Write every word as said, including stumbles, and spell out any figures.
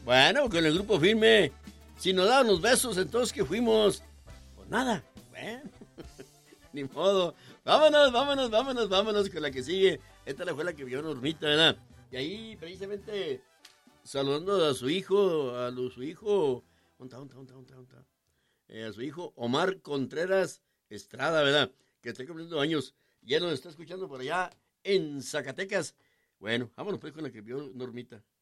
Bueno, con el grupo firme. Si nos daban los besos, entonces que fuimos. Pues nada. Bueno, ni modo. Vámonos, vámonos, vámonos, vámonos con la que sigue. Esta la fue la que vio Normita, ¿verdad? Y ahí, precisamente, saludando a su hijo, a lo, su hijo, ¿dónde está, dónde está, dónde está, dónde está? Eh, a su hijo Omar Contreras Estrada, ¿verdad? Que está cumpliendo años. Ya nos está escuchando por allá en Zacatecas. Bueno, vámonos pues con la que vio Normita.